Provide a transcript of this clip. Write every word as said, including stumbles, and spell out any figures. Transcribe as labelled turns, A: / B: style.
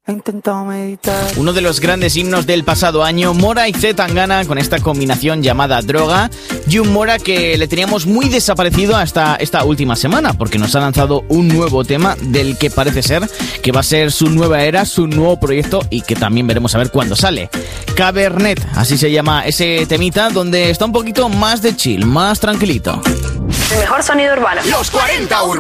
A: He intentado meditar.
B: Uno de los grandes himnos del pasado año, Mora y C. Tangana, con esta combinación llamada Droga, y un Mora que le teníamos muy desaparecido hasta esta última semana, porque nos ha lanzado un nuevo tema del que parece ser que va a ser su nueva era, su nuevo proyecto, y que también veremos a ver cuándo sale. Cabernet, así se llama ese temita, donde está un poquito más de chill, más tranquilito.
C: El mejor sonido urbano.
D: Los cuarenta urbanos.